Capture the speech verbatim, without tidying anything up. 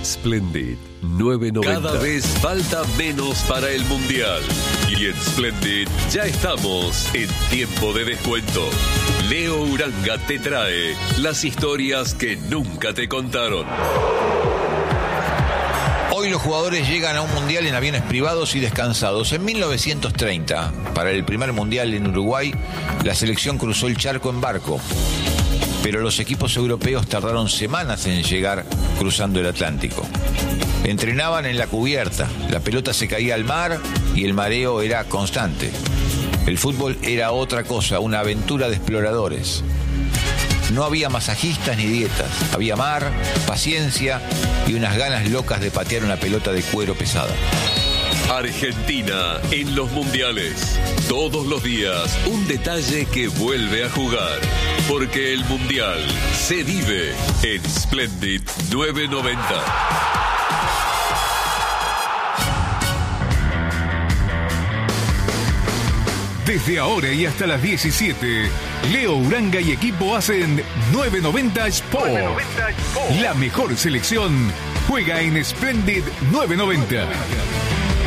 Splendid nueve noventa. Cada vez falta menos para el Mundial. Y en Splendid ya estamos en tiempo de descuento. Leo Uranga te trae las historias que nunca te contaron. Hoy los jugadores llegan a un mundial en aviones privados y descansados. En mil novecientos treinta, para el primer mundial en Uruguay, la selección cruzó el charco en barco. Pero los equipos europeos tardaron semanas en llegar cruzando el Atlántico. Entrenaban en la cubierta, la pelota se caía al mar y el mareo era constante. El fútbol era otra cosa, una aventura de exploradores. No había masajistas ni dietas, había mar, paciencia y unas ganas locas de patear una pelota de cuero pesada. Argentina en los mundiales. Todos los días un detalle que vuelve a jugar. Porque el mundial se vive en Splendid nueve noventa. Desde ahora y hasta las diecisiete, Leo Uranga y equipo hacen nueve noventa Sport. nueve noventa Sport. La mejor selección juega en Splendid nueve noventa.